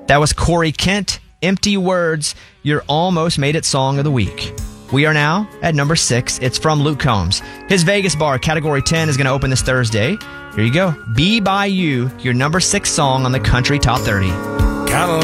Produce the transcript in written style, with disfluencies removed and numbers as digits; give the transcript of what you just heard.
That was Corey Kent. Empty Words, your almost made it song of the week. We are now at number 6. It's from Luke Combs. His Vegas bar, Category 10, is going to open this Thursday. Here you go. Be By You, your number 6 song on the Country Top 30. Kinda